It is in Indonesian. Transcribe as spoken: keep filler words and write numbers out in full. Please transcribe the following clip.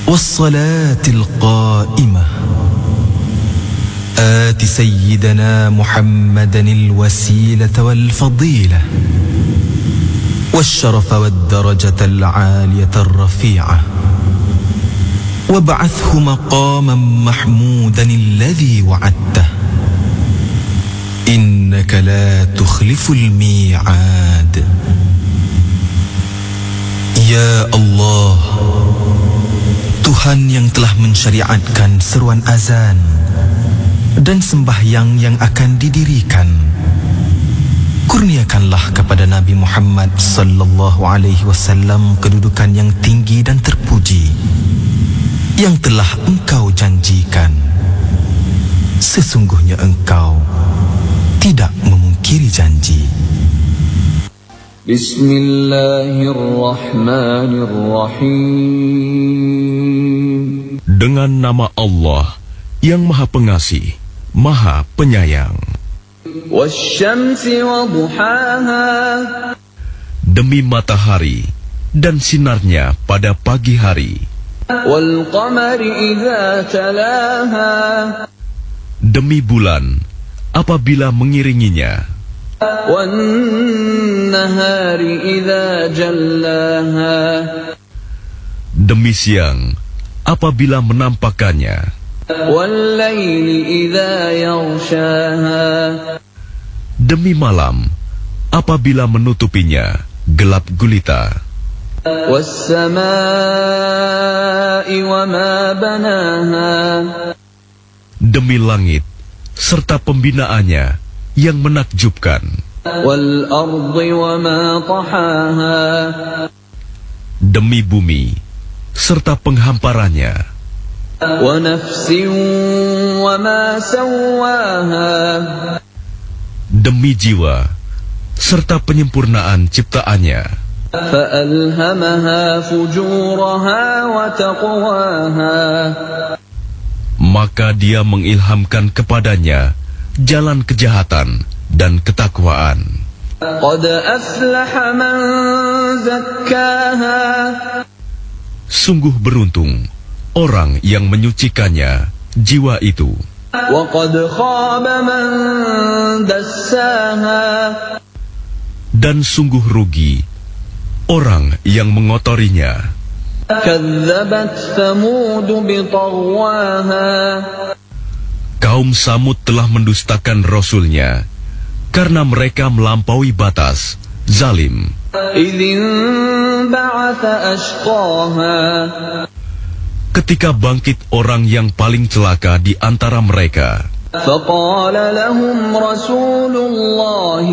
والصلاة القائمة آت سيدنا محمدا الوسيلة والفضيلة والشرف والدرجة العالية الرفيعة وابعثه مقاما محمودا الذي وعدته إنك لا تخلف الميعاد. Ya Allah, Tuhan yang telah mensyariatkan seruan azan dan sembahyang yang akan didirikan, kurniakanlah kepada Nabi Muhammad sallallahu alaihi wasallam kedudukan yang tinggi dan terpuji yang telah Engkau janjikan. Sesungguhnya Engkau tidak memungkiri janji. Bismillahirrahmanirrahim. Dengan nama Allah yang Maha Pengasih, Maha Penyayang. Wasyamsi wa duhaha. Demi matahari dan sinarnya pada pagi hari. Wal qamari idza talaha. Demi bulan apabila mengiringinya. Wan nahari idza jallaha. Demi siang apabila menampakkannya. Wal laili idza yaghshaha. Demi malam apabila menutupinya gelap gulita. Was samaa'i wa ma banaha. Demi langit serta pembinaannya yang menakjubkan. Wal ardi wa ma tahaha. Demi bumi serta penghamparannya. Wa nafsin wa ma sawwaha. Demi jiwa serta penyempurnaan ciptaannya. Fa'alhamaha fujuraha wa taqwaha. Maka dia mengilhamkan kepadanya jalan kejahatan dan ketakwaan. Qad aflaha man zakkaha. Sungguh beruntung orang yang menyucikannya, jiwa itu. Wa qad khaba man dassaha. Dan sungguh rugi orang yang mengotorinya. Kadzabat Thamud bi taghwaha. Kaum Samud telah mendustakan Rasulnya karena mereka melampaui batas, zalim. Idzin ba'atha ashqaha. Ketika bangkit orang yang paling celaka di antara mereka. Faqala lahum Rasulullah